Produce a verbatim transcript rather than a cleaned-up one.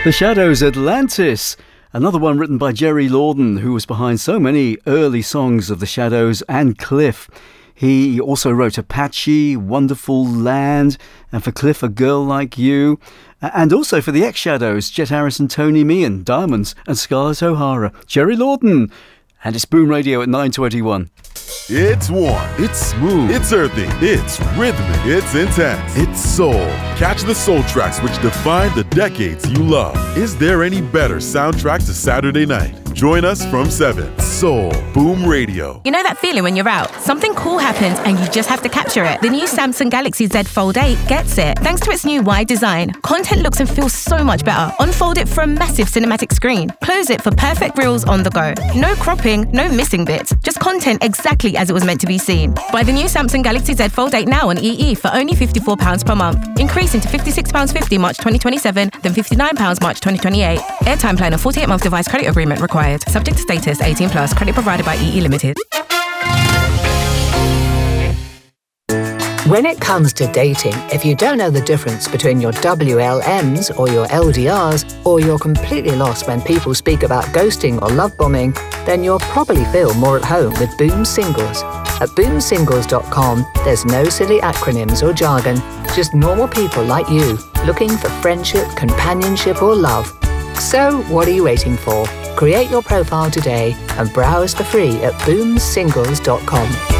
The Shadows, Atlantis. Another one written by Jerry Lorden, who was behind so many early songs of The Shadows and Cliff. He also wrote Apache, Wonderful Land, and for Cliff, A Girl Like You. And also for the Ex-Shadows, Jet Harrison, Tony Meehan, Diamonds, and Scarlett O'Hara. Jerry Lorden. And it's Boom Radio at nine twenty-one. It's warm, it's smooth, it's earthy, it's rhythmic, it's intense, it's soul. Catch the soul tracks which define the decades you love. Is there any better soundtrack to Saturday night? Join us from seven. Soul Boom Radio. You know that feeling when you're out? Something cool happens and you just have to capture it. The new Samsung Galaxy Z Fold eight gets it. Thanks to its new wide design, content looks and feels so much better. Unfold it for a massive cinematic screen. Close it for perfect reels on the go. No cropping, no missing bits. Just content exactly as it was meant to be seen. Buy the new Samsung Galaxy Z Fold eight now on E E for only fifty-four pounds per month. Increasing to fifty-six pounds fifty March twenty twenty-seven, then fifty-nine pounds March twenty twenty-eight. Airtime plan and forty-eight month device credit agreement required. Subject to status, eighteen plus. Credit provided by E E Limited. When it comes to dating, if you don't know the difference between your W L Ms or your L D Rs, or you're completely lost when people speak about ghosting or love bombing, then you'll probably feel more at home with Boom Singles. At boom singles dot com, there's no silly acronyms or jargon, just normal people like you, looking for friendship, companionship or love. So, what are you waiting for? Create your profile today and browse for free at boom singles dot com.